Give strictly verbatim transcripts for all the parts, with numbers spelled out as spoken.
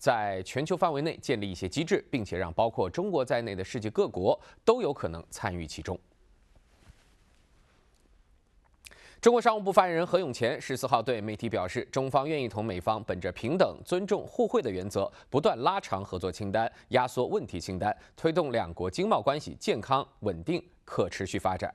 在全球范围内建立一些机制，并且让包括中国在内的世界各国都有可能参与其中。中国商务部发言人何永乾十四号对媒体表示，中方愿意同美方本着平等、尊重、互惠的原则，不断拉长合作清单，压缩问题清单，推动两国经贸关系健康、稳定、可持续发展。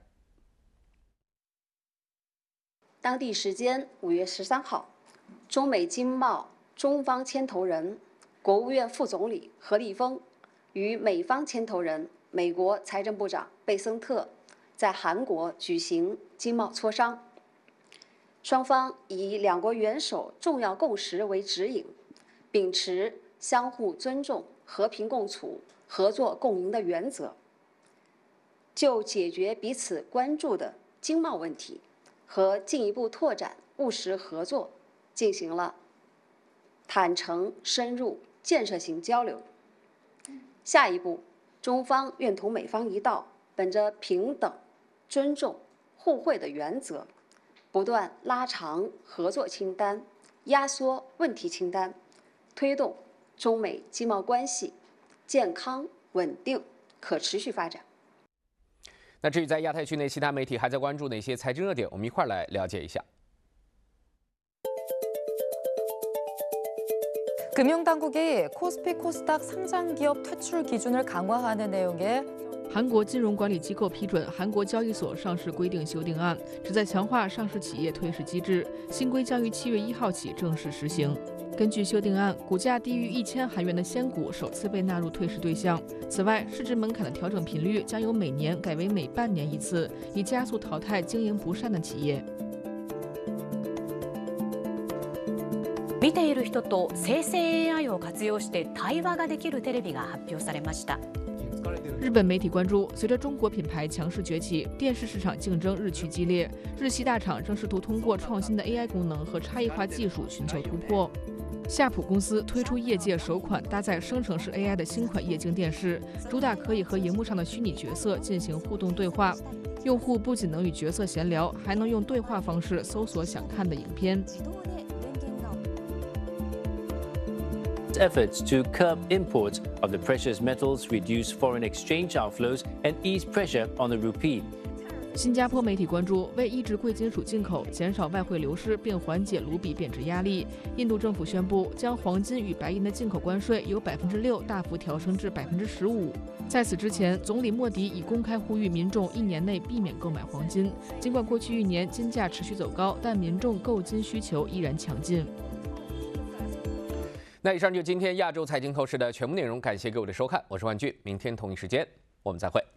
当地时间五月十三号，中美经贸中方牵头人、国务院副总理何立峰与美方牵头人、美国财政部长贝森特在韩国举行经贸磋商。双方以两国元首重要共识为指引，秉持相互尊重、和平共处、合作共赢的原则，就解决彼此关注的经贸问题和进一步拓展务实合作进行了坦诚、深入、建设性交流。下一步，中方愿同美方一道，本着平等、尊重、互惠的原则，不断拉长合作清单，压缩问题清单，推动中美经贸关系健康、稳定、可持续发展。 那至于在亚太区内，其他媒体还在关注哪些财经热点？我们一块儿来了解一下。 금융당국이 코스피 코스닥 상장기업 퇴출 기준을 강화하는 내용의 韩国金融管理机构批准韩国交易所上市规定修订案，旨在强化上市企业退市机制。新规将于七月一号起正式实行。根据修订案，股价低于一千韩元的仙股首次被纳入退市对象。此外，市值门槛的调整频率将由每年改为每半年一次，以加速淘汰经营不善的企业。 見ている人と生成 エーアイ を活用して対話ができるテレビが発表されました。 日本媒体关注，随着中国品牌强势崛起，电视市场竞争日趋激烈。日系大厂正试图通过创新的 A I 功能和差异化技术寻求突破。夏普公司推出业界首款搭载生成式 A I 的新款液晶电视，主打可以和荧幕上的虚拟角色进行互动对话。用户不仅能与角色闲聊，还能用对话方式搜索想看的影片。 efforts to curb imports of the precious metals, reduce foreign exchange outflows, and ease pressure on the rupee. 新加坡媒体关注，为抑制贵金属进口、减少外汇流失并缓解卢比贬值压力，印度政府宣布将黄金与白银的进口关税由百分之六大幅调升至百分之十五。在此之前，总理莫迪已公开呼吁民众一年内避免购买黄金。尽管过去一年金价持续走高，但民众购金需求依然强劲。 那以上就是今天亚洲财经透视的全部内容，感谢各位的收看，我是万俊，明天同一时间我们再会。